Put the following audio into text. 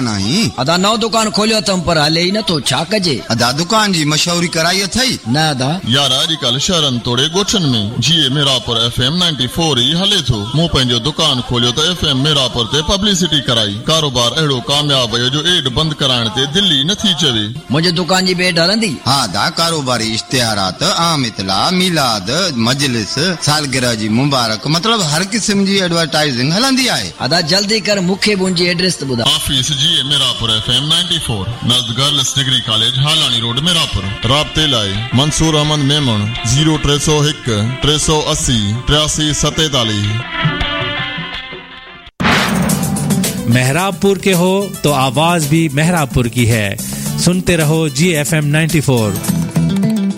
नहीं अदा नौ दुकान खोलियो तम पर हले ही न तो छा कजे अदा दुकान जी मशहूरी कराई थई न अदा यार अॼुकल्ह शहरनि तोड़े ॻोठनि में जीए मीरापुर FM 94 ही हले थो। मूं पंहिंजो दुकान खोलियो त FM मीरापुर ते पब्लिसिटी कराई। कारोबार अहिड़ो कामयाब वियो जो एड बंदि कराइण ते दिल्ली नथी चवे। मुझे दुकान जी बेड हलंदी? हाँ दा कारोबारी इश्तिहारात आम इतला मिलाद मजलिस सालगिरह जी मुबारक मतलब हर किस्म जी एडवर्टाइजिंग हलंदी आहे। अदा जल्दी कर मुखे मुंहिंजी एड्रेस त ॿुधा। ऑफिस जीए Mirapur FM 94 नज़द girls degree college हालानी road Mirapur. राब्ते लाइ मंसूर अहमद मेमन 0301 380 8347। मेहराबपुर के हो तो आवाज भी मेहराबपुर की है। सुनते रहो GFM 94।